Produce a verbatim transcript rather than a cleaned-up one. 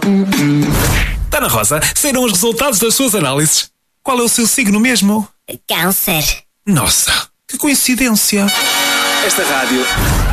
Ana Rosa, saíram os resultados das suas análises. Qual é o seu signo mesmo? Câncer. Nossa, que coincidência. Esta rádio